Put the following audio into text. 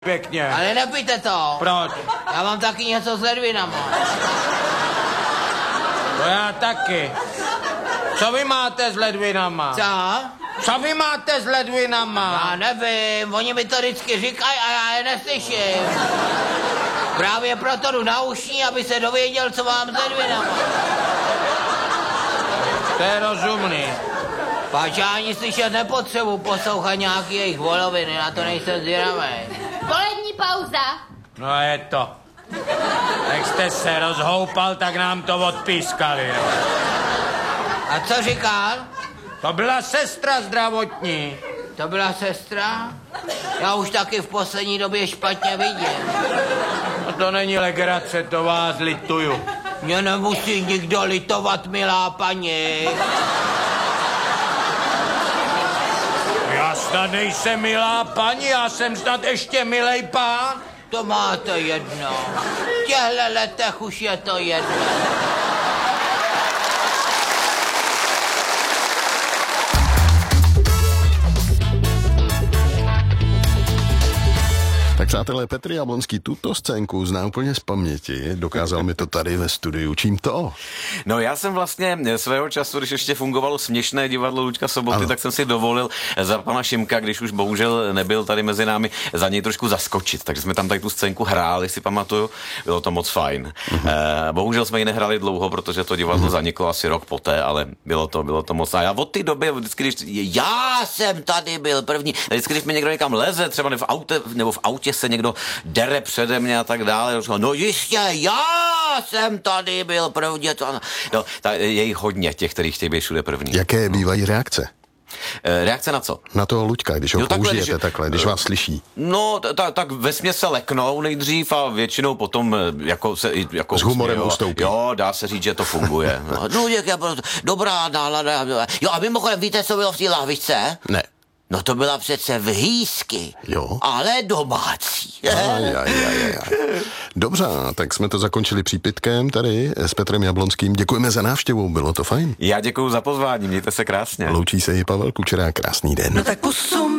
Pěkně. Ale nepijte to. Proč? Já mám taky něco s ledvinama. To já taky. Co vy máte s ledvinama? Co? Co vy máte s ledvinama? Já nevím, oni mi to vždycky říkají a já je neslyším. Právě proto jdu na ušní, aby se dověděl, co mám s ledvinama. To je rozumný. Páč, já ani slyšet nepotřebuji poslouchat nějaký jejich voloviny, na to nejsem zvědavý. Polední pauza. No je to. Jak jste se rozhoupal, tak nám to odpískali. Jo. A co říkal? To byla sestra zdravotní. To byla sestra? Já už taky v poslední době špatně vidím. No to není legrace, to vás lituju. Mě nemusí nikdo litovat, milá paní. Já snad nejsem milá paní, já jsem snad ještě milej pán. To máte jedno. V těchto letech už je to jedno. Tak přátelé, Petr Jablonský tuto scénku zná úplně z paměti. Dokázal mi to tady ve studiu. Čím to? No já jsem vlastně svého času, když ještě fungovalo směšné divadlo Luďka Soboty, ano, tak jsem si dovolil za pana Šimka, když už bohužel nebyl tady mezi námi, za něj trošku zaskočit. Takže jsme tam tady tu scénku hráli, si pamatuju. Bylo to moc fajn. Bohužel jsme ji nehráli dlouho, protože to divadlo zaniklo asi rok poté, ale bylo to moc. A já od té doby, vždycky, když já jsem tady byl první, vždycky, když mi někdo někam leze, třeba v autě se někdo dere přede mě a tak dále. No jistě, já jsem tady byl první. No, je jich hodně těch, kteří chtějí být všude první. Jaké bývají reakce? Reakce na co? Na toho Luďka, když ho použijete takhle, když vás slyší. No, tak vesměs se leknou nejdřív a většinou potom jako s humorem ustoupí. Jo, dá se říct, že to funguje. No, dobrá nálada. Jo, a mimochodem, víte, co bylo v té lahvičce? Ne. No to byla přece vhýsky, Jo. ale domácí. Aj. Dobře, tak jsme to zakončili přípitkem tady s Petrem Jablonským. Děkujeme za návštěvu, bylo to fajn. Já děkuju za pozvání, mějte se krásně. Loučí se i Pavel Kučera, krásný den. No tak pusu